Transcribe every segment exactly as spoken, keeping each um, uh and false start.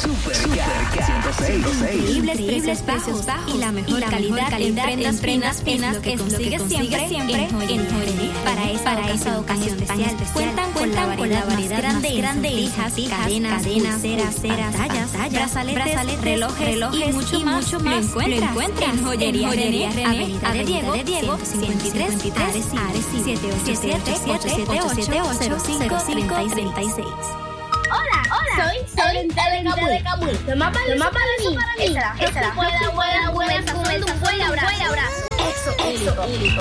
Super ciento seis. Increíbles precios bajos y la mejor calidad en prendas finas es lo que consigues siempre en Joyería. Para esa ocasión especial cuentan con la variedad más grande de lijas, cadenas, pulseras, tallas, brazaletes, relojes y mucho más. Lo encuentras en Joyería René, Avenida de Diego, cincuenta y tres, Areci, siete ocho siete, ocho siete ocho, cero cinco tres seis. Hola, hola, soy soy de Camuy. Lo más valioso para mí es la buena, buena, buena, un buen abrazo. Eso, único.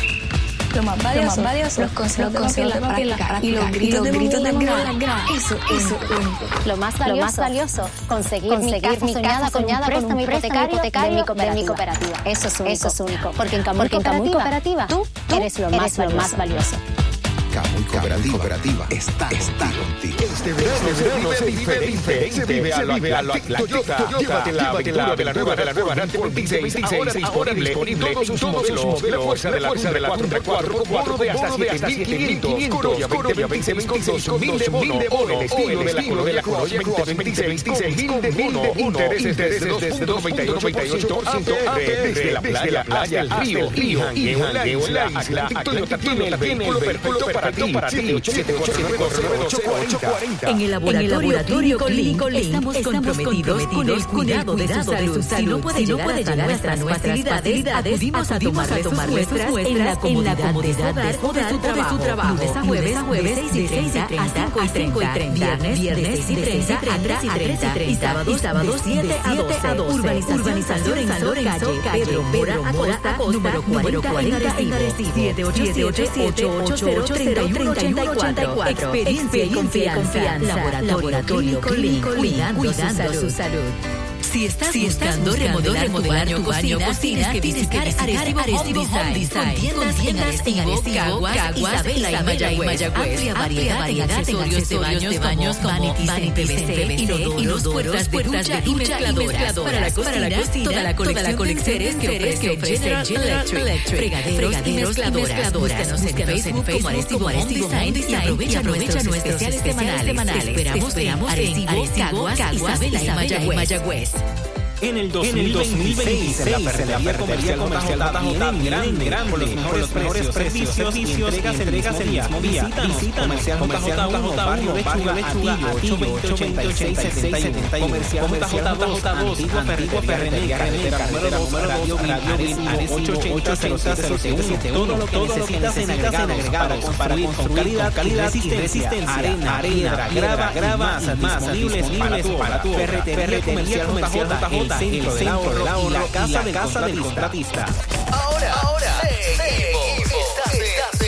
Lo más valioso, valioso los consejos de la práctica y los gritos de mamá. Eso, eso, único. Lo más valioso, conseguir mi soñada con un préstamo hipotecario de mi cooperativa. Eso es único. Porque en Camuy Cooperativa, tú eres lo más valioso. Camuy Cooperativa, Cooperativa está, está contigo. Este verano se vive diferente. Vive a la Toyota. Llévate la aventura de la nueva de la nueva RAV veintiséis. Ahora disponible en todos sus modelos. La fuerza de la cuatro por cuatro, bono de hasta siete mil quinientos. Corolla veinte veintiséis con dos mil de bono. O el estilo de la Corolla Cross veinte veintiséis con mil de bono. Intereses desde dos punto noventa y ocho por ciento A P R. Desde la playa hasta el río. Río. La isla Toyota tiene el vehículo perfecto para ti. siete ocho nueve ocho ocho cuatro cero. En el laboratorio clínico estamos comprometidos con el cuidado de su salud. Si no puede llegar hasta nuestras facilidades, acudimos a tomarle sus muestras en la comodidad de su trabajo. Lunes a jueves, de seis y treinta a cinco y treinta. Viernes de seis y treinta a tres y treinta. Y sábados de siete a doce. Urbanización San Lorenzo, calle Pedro Mora Acosta, número cuarenta en Arecibo. siete ocho siete, ocho ocho cero, tres uno ocho cuatro. Experiencia y confianza. Laboratorio Clínico, cuidando su salud. Si estás, si estás buscando remodelar, remodelar tu baño o cocina, tienes que visitar Arecibo Home Design. Con tiendas en Arecibo, Caguas, Isabela y Mayagüez. Amplia variedad en accesorios de baños como vanities P V C, inodoros, puertas de ducha y mezcladoras. Para la cocina, toda la colección de enseres que ofrece General Electric. Fregaderos y mezcladoras. Búscanos en Facebook como Arecibo Home Design y aprovecha nuestros especiales semanales. Esperamos en Arecibo, Caguas, Isabela y Mayagüez. En el dos mil veintiséis, en la ferretería comercial J J vienen grande, grande, con los mejores, mejores precios, servicios, entregas, entregas el mismo día. Visita comercial J J uno, barrio Lechuga, Atillo, ocho veinte, ochenta y seis, setenta y uno. Comercial J J dos, antigua ferretería Carretera, número dos, Radio Arecibo, ocho ochenta, cero cero siete uno. Todo lo que necesitas en agregados para construir con calidad y resistencia. Arena, arena, grava, grava, más disponibles para tu ferretería comercial J J. El centro del ahorro y la casa del contratista. Ahora, ahora, seguimos. Estás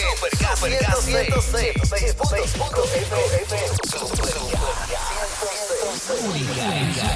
en Super ciento seis punto cinco F M. Super ciento seis.